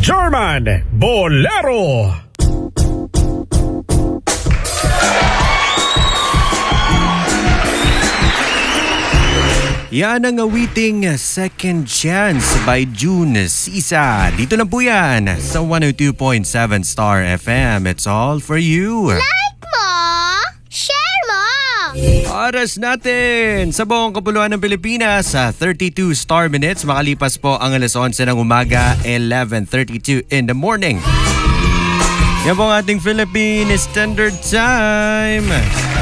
German Bolero. Yan ang awiting Second Chance by June Sisa. Dito lang po yan sa 102.7 Star FM. It's all for you. Like mo! Share mo! Oras natin sa buong kapuluan ng Pilipinas sa 32 Star Minutes. Makalipas po ang alas 11 ng umaga, 11:32 in the morning. Yan po ang ating Philippine Standard Time.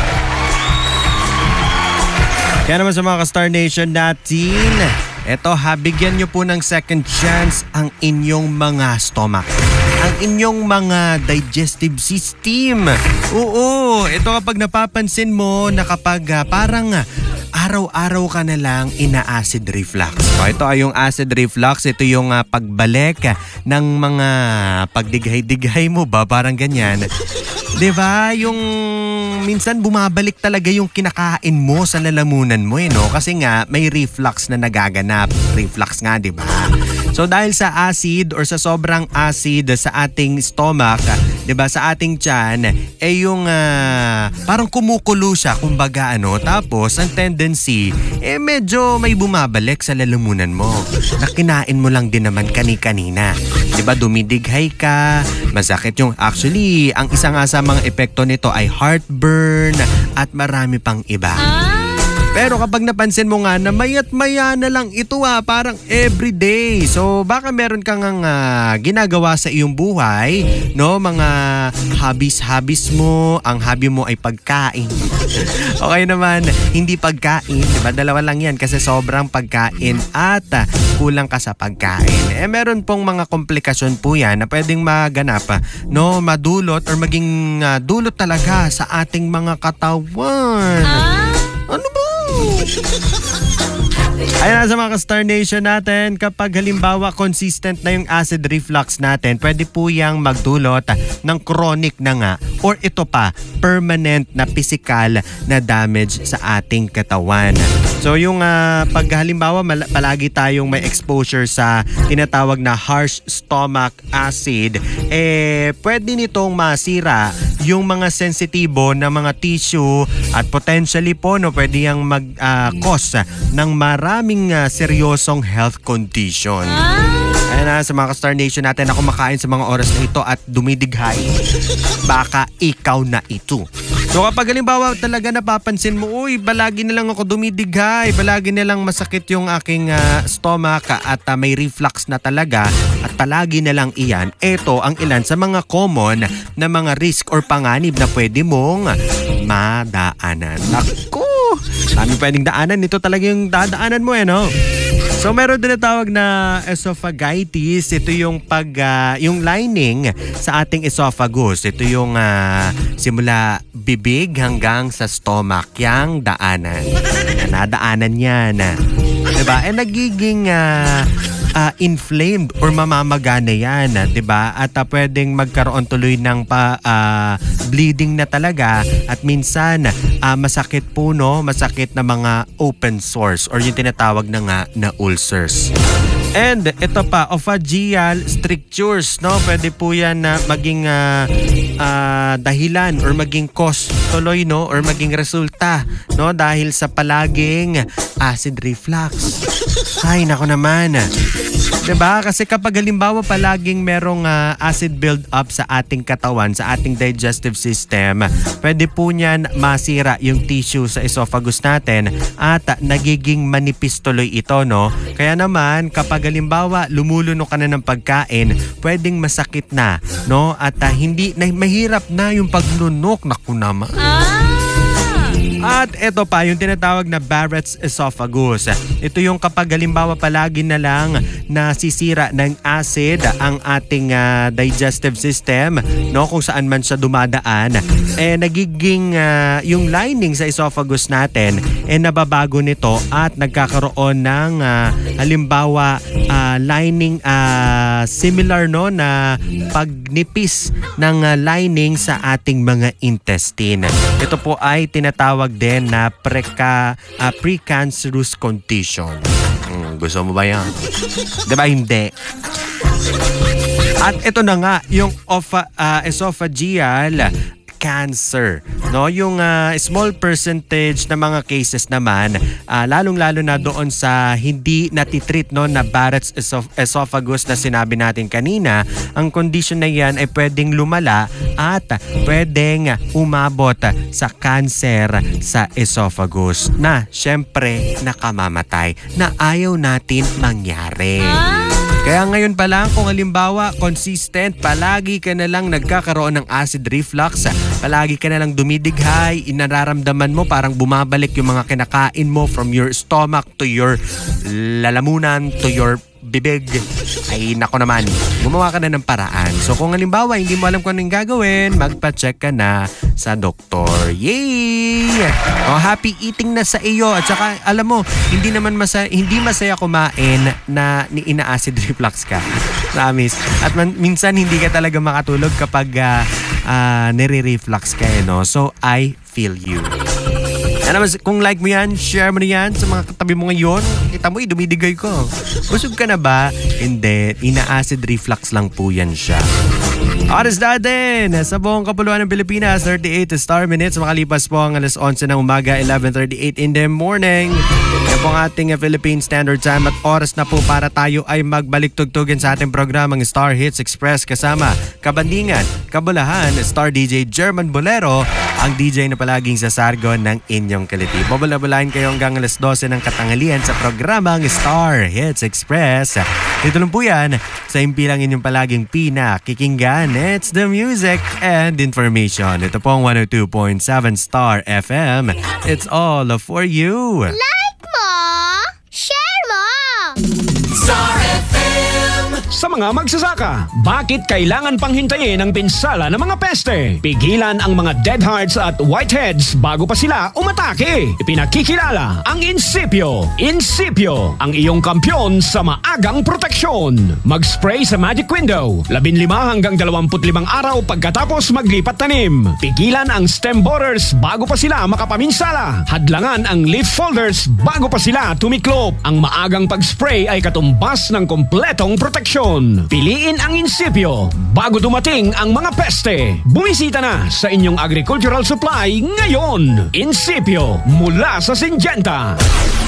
Kaya naman sa mga ka-Star Nation natin, eto bigyan nyo po ng second chance ang inyong mga stomach. Ang inyong mga digestive system. Oo, ito kapag napapansin mo na kapag parang araw-araw ka na lang ina-acid reflux. So ito ay yung acid reflux. Ito yung pagbalik ng mga pagdighay-dighay mo ba? Parang ganyan. Diba? Yung minsan bumabalik talaga yung kinakain mo sa lalamunan mo no? Kasi nga may reflux na nagaganap. Reflux nga, diba? So dahil sa acid or sa sobrang acid sa ating stomach, 'di ba, sa ating tiyan, yung parang kumukulo siya kumbaga tapos ang tendency medyo may bumabalik sa lalamunan mo. Na kinain mo lang din naman kani-kanina. 'Di ba, dumidighay ka, masakit yung actually ang isa nga sa mga epekto nito ay heartburn at marami pang iba. Pero kapag napansin mo nga na maya't maya na lang ito parang everyday. So baka meron kang ginagawa sa iyong buhay, no? Mga hobbies mo, ang hobby mo ay pagkain. Okay naman, hindi pagkain, diba? Dalawa lang yan kasi sobrang pagkain at kulang ka sa pagkain. Meron pong mga komplikasyon po yan na pwedeng maganap, no? Madulot or maging dulot talaga sa ating mga katawan. Ano ba? Ayan sa mga ka-Star Nation natin, kapag halimbawa consistent na yung acid reflux natin, pwede po yang magdulot ng chronic na nga or ito pa, permanent na physical na damage sa ating katawan. So yung pag halimbawa palagi tayong may exposure sa tinatawag na harsh stomach acid, pwede nitong masira yung mga sensitibo na mga tissue at potentially po pwede yang mag-cause ng maraming seryosong health condition. Ayan sa mga ka-Star Nation natin na kumakain sa mga oras na ito at dumidighay. Baka ikaw na ito. So kapag halimbawa talaga napapansin mo, palagi na lang ako dumidighay, palagi na lang masakit yung aking stomach at may reflux na talaga at palagi na lang iyan, ito ang ilan sa mga common na mga risk or panganib na pwede mong madaanan. Naku! Dami pwedeng daanan. Ito talaga yung dadaanan mo no? So meron din na tawag na esophagitis. Ito yung yung lining sa ating esophagus. Ito yung simula bibig hanggang sa stomach. Yang daanan. Nadaanan yan. Diba? Nagiging inflamed or mamamagana yan, 'di ba? At pwedeng magkaroon tuloy ng bleeding na talaga at minsan masakit po masakit na mga open sores or yung tinatawag na ulcers. And ito pa, esophageal strictures, Pwede po yan na maging dahilan or maging cause tuloy, or maging resulta, dahil sa palaging acid reflux. Ay, nako naman. Diba? Kasi kapag halimbawa palaging merong acid build up sa ating katawan, sa ating digestive system, pwede po niyan masira yung tissue sa esophagus natin at nagiging manipis tuloy ito, Kaya naman, kapag halimbawa lumulunok ka na ng pagkain, pwedeng masakit na, At hindi na mahirap na yung paglunok. Naku naman. At ito pa, yung tinatawag na Barrett's esophagus. Ito yung kapag halimbawa palagi na lang nasisira ng acid ang ating digestive system, kung saan man siya dumadaan, nagiging yung lining sa esophagus natin, nababago nito at nagkakaroon ng halimbawa lining similar na pagnipis ng lining sa ating mga intestine. Ito po ay tinatawag din na precancerous condition. Gusto mo ba yan? Diba hindi? At ito na nga, yung esophageal cancer, no? Yung small percentage na mga cases naman, lalong-lalo na doon sa hindi natitreat, no, na Barrett's esophagus na sinabi natin kanina. Ang condition na yan ay pwedeng lumala at pwedeng umabot sa cancer sa esophagus na syempre nakamamatay na ayaw natin mangyari. Kaya ngayon pa lang, kung halimbawa consistent, palagi ka na lang nagkakaroon ng acid reflux, palagi ka na lang dumidighay, inararamdaman mo parang bumabalik yung mga kinakain mo from your stomach to your lalamunan to your bibig, ay nako naman, gumawa ka na ng paraan. So kung halimbawa hindi mo alam kung anong gagawin, magpa-check ka na sa doktor. Yay! Happy eating na sa iyo. At saka alam mo, hindi masaya kumain na ina-acid reflux ka. Promise. At minsan hindi ka talaga makatulog kapag nire-reflux ka, no? So I feel you. Ano, kung like mo yan, share mo na yan sa mga katabi mo ngayon. Kita mo, dumidigay ko. Busog ka na ba? Hindi. Ina-acid reflux lang po yan siya. Oras natin sa buong kapuluan ng Pilipinas, 38 star minutes. Makalipas po ang alas 11 ng umaga, 11:38 in the morning. Yan po ang ating Philippine Standard Time at oras na po para tayo ay magbalik-tugtugin sa ating programang Star Hits Express kasama Kabandingan, Kabulahan, Star DJ German Bolero, ang DJ na palaging sasargon ng inyong kiliti. Babala-balahin kayo hanggang alas 12 ng katanghalian sa programang Star Hits Express. Dito lang po yan sa impilang inyong palaging pinakikinggan. It's the music and information. Ito po ang 102.7 Star FM. It's all for you. Like mo, share mo. Star FM. Sa mga magsasaka, bakit kailangan pang hintayin ang pinsala ng mga peste? Pigilan ang mga dead hearts at whiteheads bago pa sila umatake. Ipinakikilala ang Incipio. Incipio, ang iyong kampyon sa maagang proteksyon. Mag-spray sa Magic Window. 15 hanggang 25 araw pagkatapos maglipat tanim. Pigilan ang stem borers bago pa sila makapaminsala. Hadlangan ang leaf folders bago pa sila tumiklop. Ang maagang pag-spray ay katumbas ng kompletong proteksyon. Piliin ang Incipio bago dumating ang mga peste. Bumisita na sa inyong agricultural supply ngayon. Incipio mula sa Syngenta.